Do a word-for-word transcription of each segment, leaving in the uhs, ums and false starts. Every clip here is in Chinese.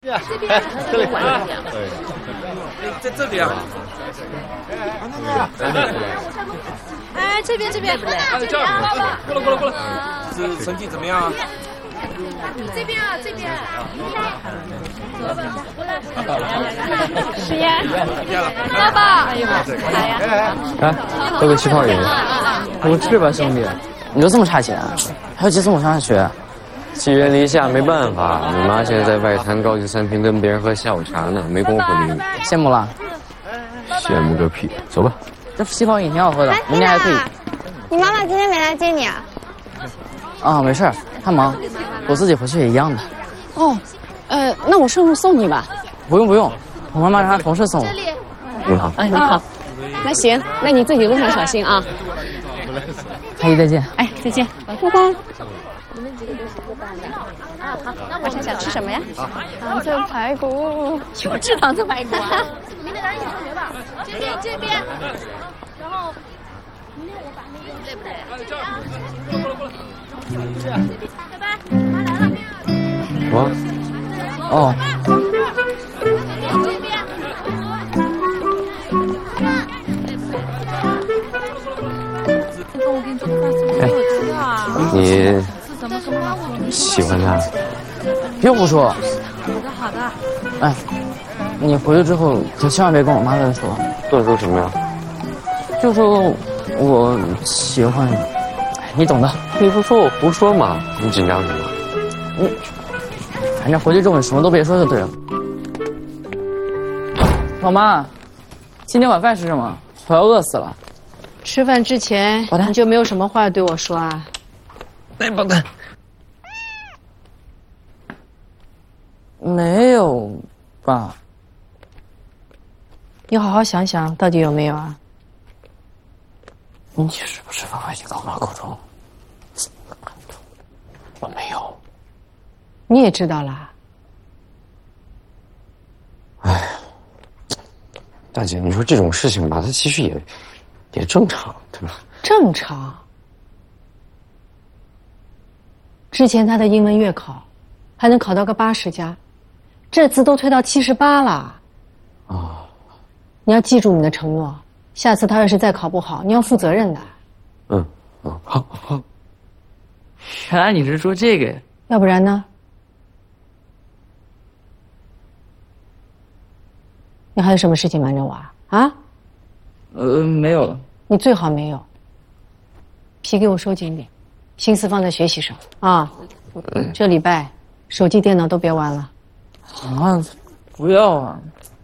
这边，这里管一点。 对，在这里啊。 哎，这边这边，这边， 过来过来过来。是成绩怎么样啊？ 这边啊，这边。 实验。 爸爸，哎呦，来呀！ 来，喝个气泡饮。我去吧，兄弟，你就这么差钱？还有几次我上学？ 寄人篱下没办法，你妈现在在外滩高级餐厅跟别人喝下午茶呢，没工夫理你。 羡慕了？ 羡慕个屁！走吧。 这气泡饮挺好喝的，明天还可以。 你妈妈今天没来接你啊？ 啊，没事，她忙，我自己回去也一样的。 哦，呃，那我顺路送你吧。 不用不用，我妈妈让她同事送我。 你好。 哎，你好。那行，那你自己路上小心啊。 阿姨再见。 哎，再见，拜拜。啊，好，那晚上想吃什么呀？糖醋排骨。有吃糖醋排骨啊？ 明天咱一起上学吧。这边这边，然后明天我把那个累不累？拜拜，妈来了。 我。 哦。 这边。我给你做饭送给我吃啊。 你。喜欢他？ 别胡说。 好的好的。 哎，你回去之后可千万别跟我妈乱说。 乱说什么呀？ 就说我喜欢你，你懂的。 你不说我胡说嘛？你紧张什么？ 你反正回去之后你什么都别说就对了。老妈，今天晚饭是什么？我要饿死了。 吃饭之前你就没有什么话对我说啊？ 哎，宝蛋。没有吧？ 你好好想想，到底有没有啊？ 你是不是把话已经搞到口中？我没有。 你也知道啦。 哎，大姐，你说这种事情吧，它其实也也正常，对吧？ 正常。之前他的英文月考还能考到个八十加。这次都推到七十八了，啊、 哦！ 你要记住你的承诺，下次他要是再考不好，你要负责任的。 嗯嗯，好好。 原来你是说这个呀？ 要不然呢？你还有什么事情瞒着我啊？啊？ 呃，没有了。 你最好没有。皮给我收紧点，心思放在学习上啊。嗯、这礼拜手机、电脑都别玩了。 啊，不要啊！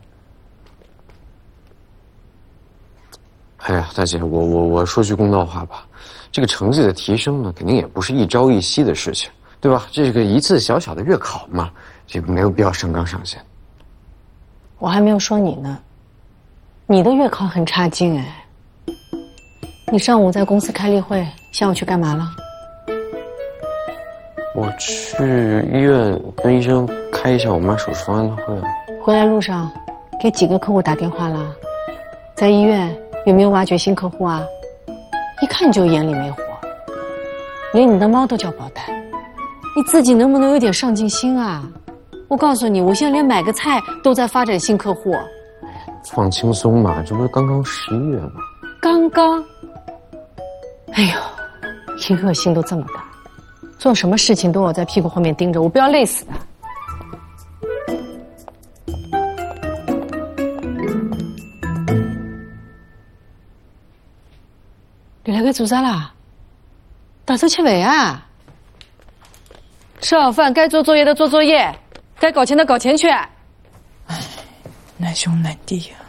哎呀，大姐，我我我说句公道话吧，这个成绩的提升呢，肯定也不是一朝一夕的事情，对吧？这个一次小小的月考嘛，这个没有必要上纲上线。 我还没有说你呢，你的月考很差劲哎。你上午在公司开例会，下午去干嘛了？ 我去医院跟医生开一下我妈手术方案的会。 回来路上给几个客户打电话了？在医院有没有挖掘新客户啊？一看就眼里没活，连你的猫都叫宝蛋，你自己能不能有点上进心啊？我告诉你，我现在连买个菜都在发展新客户。 放轻松嘛，这不是刚刚十一月吗？ 刚刚？哎呦，一个心都这么大。做什么事情都要在屁股后面盯着，我不要累死的。你来该做啥啦？打算吃饭啊？吃好饭该做作业的做作业，该搞钱的搞钱去。 唉，难兄难弟呀、啊。